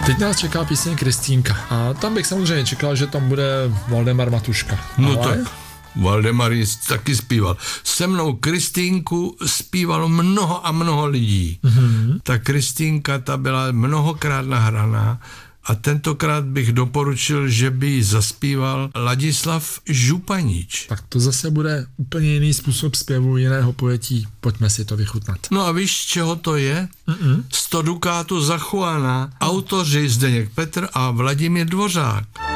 Teď nás čeká píseň Kristýnka a tam bych samozřejmě čekal, že tam bude Valdemar Matuška. No ale... tak, Valdemar taky zpíval. Se mnou Kristýnku zpívalo mnoho a mnoho lidí. Mm-hmm. Ta Kristýnka, ta byla mnohokrát nahraná a tentokrát bych doporučil, že by ji zaspíval Ladislav Županíč. Tak to zase bude úplně jiný způsob zpěvu, jiného pojetí. Pojďme si to vychutnat. No a víš, z čeho to je? 100 dukátů za Juana. Autoři Zdeněk Petr a Vladimír Dvořák.